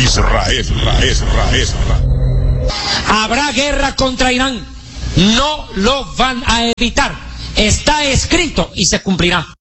Israel. Habrá guerra contra Irán. No lo van a evitar. Está escrito y se cumplirá.